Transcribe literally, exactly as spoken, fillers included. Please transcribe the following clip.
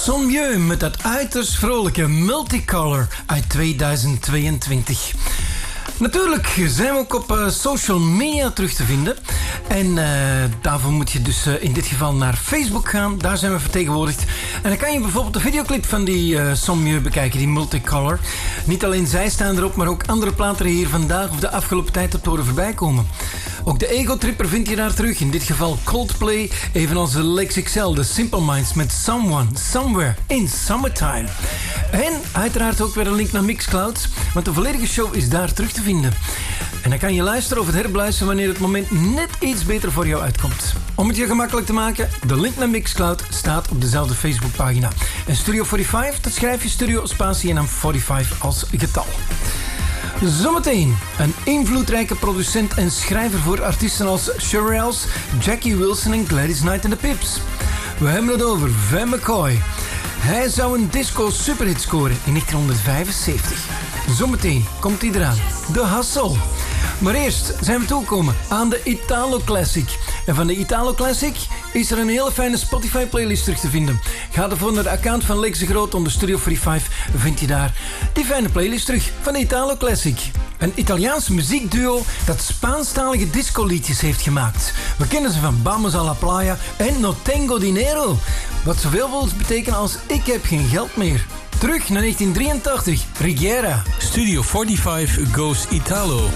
Sommieu met dat uiterst vrolijke Multicolor uit tweeduizend tweeëntwintig. Natuurlijk zijn we ook op uh, social media terug te vinden. En uh, daarvoor moet je dus uh, in dit geval naar Facebook gaan. Daar zijn we vertegenwoordigd. En dan kan je bijvoorbeeld de videoclip van die uh, Sommieu bekijken, die Multicolor. Niet alleen zij staan erop, maar ook andere platen die hier vandaag of de afgelopen tijd hebt horen voorbij komen. Ook de Ego Tripper vind je daar terug. In dit geval Coldplay, evenals de Lex X L, de Simple Minds met Someone, Somewhere in Summertime. En uiteraard ook weer een link naar Mixcloud, want de volledige show is daar terug te vinden. En dan kan je luisteren of het herbeluisteren wanneer het moment net iets beter voor jou uitkomt. Om het je gemakkelijk te maken, de link naar Mixcloud staat op dezelfde Facebookpagina. En Studio vijfenveertig, dat schrijf je Studio Spatie en dan vijfenveertig als getal. Zometeen een invloedrijke producent en schrijver voor artiesten als Shirelles, Jackie Wilson en Gladys Knight en de Pips. We hebben het over Van McCoy. Hij zou een disco superhit scoren in negentienhonderdvijfenzeventig. Zometeen komt hij eraan. De Hustle. Maar eerst zijn we toegekomen aan de Italo Classic. En van de Italo Classic is er een hele fijne Spotify playlist terug te vinden. Ga ervoor naar de account van Lex de Groot onder Studio vijfenveertig. Vind je daar die fijne playlist terug van de Italo Classic. Een Italiaans muziekduo dat Spaanstalige discoliedjes heeft gemaakt. We kennen ze van Vamos a la Playa en No Tengo Dinero. Wat zoveel wil betekenen als ik heb geen geld meer. Terug naar negentien drieëntachtig, Rigiera. Studio vijfenveertig goes Italo.